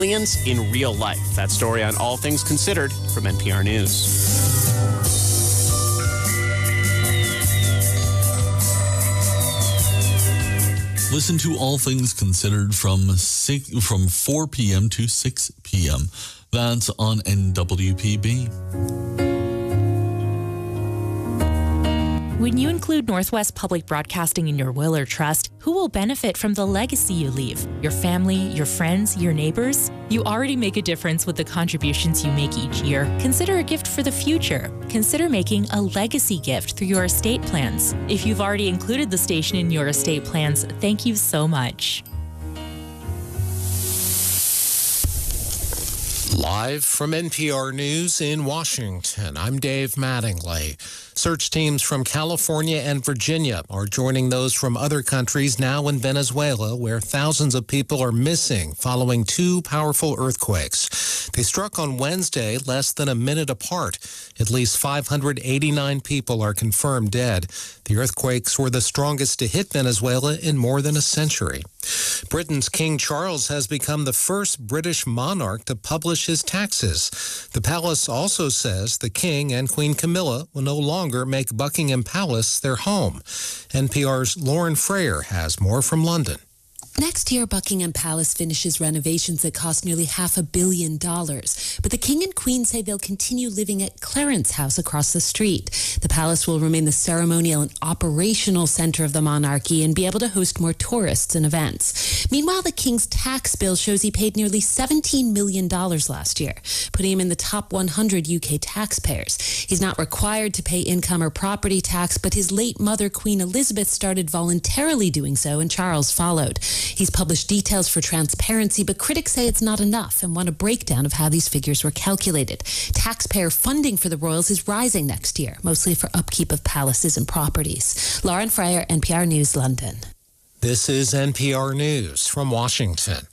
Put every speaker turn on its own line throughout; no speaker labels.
aliens in real life. That story on All Things Considered from NPR News.
Listen to All Things Considered from 4 p.m. to 6 p.m. That's on NWPB.
When you include Northwest Public Broadcasting in your will or trust, who will benefit from the legacy you leave? Your family, your friends, your neighbors? You already make a difference with the contributions you make each year. Consider a gift for the future. Consider making a legacy gift through your estate plans. If you've already included the station in your estate plans, thank you so much.
Live from NPR News in Washington, I'm Dave Mattingly. Search teams from California and Virginia are joining those from other countries now in Venezuela, where thousands of people are missing following two powerful earthquakes. They struck on Wednesday, less than a minute apart. At least 589 people are confirmed dead. The earthquakes were the strongest to hit Venezuela in more than a century. Britain's King Charles has become the first British monarch to publish his taxes. The palace also says the king and Queen Camilla will no longer make Buckingham Palace their home. NPR's Lauren Frayer has more from London.
Next year, Buckingham Palace finishes renovations that cost nearly $500 million. But the King and Queen say they'll continue living at Clarence House across the street. The palace will remain the ceremonial and operational center of the monarchy and be able to host more tourists and events. Meanwhile, the King's tax bill shows he paid nearly $17 million last year, putting him in the top 100 UK taxpayers. He's not required to pay income or property tax, but his late mother, Queen Elizabeth, started voluntarily doing so, and Charles followed. He's published details for transparency, but critics say it's not enough and want a breakdown of how these figures were calculated. Taxpayer funding for the royals is rising next year, mostly for upkeep of palaces and properties. Lauren Frayer, NPR News, London.
This is NPR News from Washington.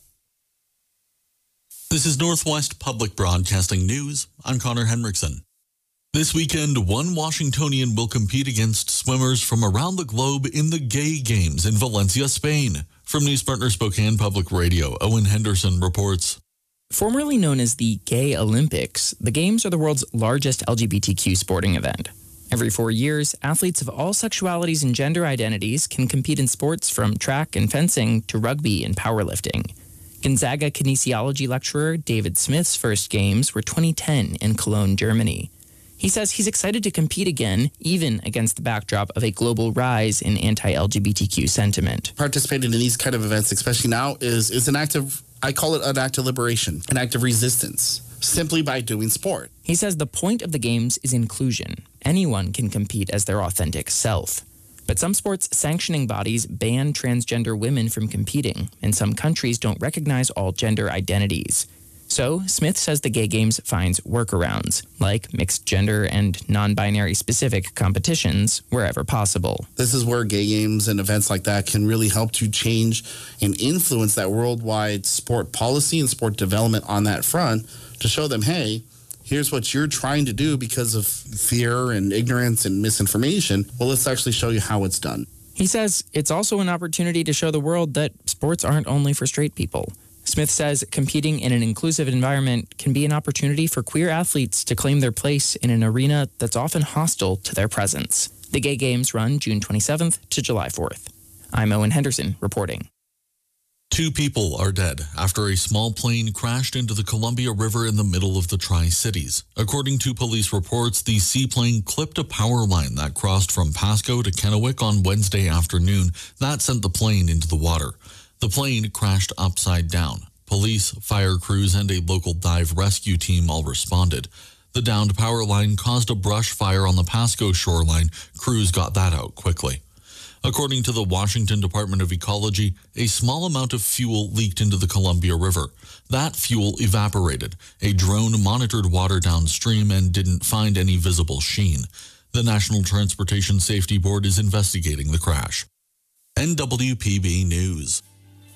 This is Northwest Public Broadcasting News. I'm Connor Henriksen. This weekend, one Washingtonian will compete against swimmers from around the globe in the Gay Games in Valencia, Spain. From News Partner Spokane Public Radio, Owen Henderson reports.
Formerly known as the Gay Olympics, the Games are the world's largest LGBTQ sporting event. Every 4 years, athletes of all sexualities and gender identities can compete in sports from track and fencing to rugby and powerlifting. Gonzaga kinesiology lecturer David Smith's first Games were 2010 in Cologne, Germany. He says he's excited to compete again, even against the backdrop of a global rise in anti-LGBTQ sentiment.
Participating in these kind of events, especially now, is an act of, I call it an act of liberation, an act of resistance, simply by doing sport.
He says the point of the Games is inclusion. Anyone can compete as their authentic self. But some sports sanctioning bodies ban transgender women from competing, and some countries don't recognize all gender identities. So, Smith says the Gay Games finds workarounds, like mixed gender and non-binary specific competitions wherever possible.
This is where Gay Games and events like that can really help to change and influence that worldwide sport policy and sport development on that front to show them, hey, here's what you're trying to do because of fear and ignorance and misinformation. Well, let's actually show you how it's done.
He says it's also an opportunity to show the world that sports aren't only for straight people. Smith says competing in an inclusive environment can be an opportunity for queer athletes to claim their place in an arena that's often hostile to their presence. The Gay Games run June 27th to July 4th. I'm Owen Henderson reporting.
2 people are dead after a small plane crashed into the Columbia River in the middle of the Tri-Cities. According to police reports, the seaplane clipped a power line that crossed from Pasco to Kennewick on Wednesday afternoon. That sent the plane into the water. The plane crashed upside down. Police, fire crews, and a local dive rescue team all responded. The downed power line caused a brush fire on the Pasco shoreline. Crews got that out quickly. According to the Washington Department of Ecology, a small amount of fuel leaked into the Columbia River. That fuel evaporated. A drone monitored water downstream and didn't find any visible sheen. The National Transportation Safety Board is investigating the crash. NWPB News.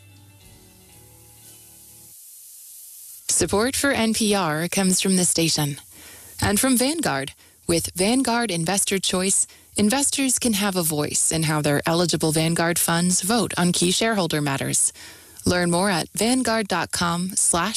Support for NPR comes from the station and from Vanguard. With Vanguard Investor Choice, investors can have a voice in how their eligible Vanguard funds vote on key shareholder matters. Learn more at vanguard.com/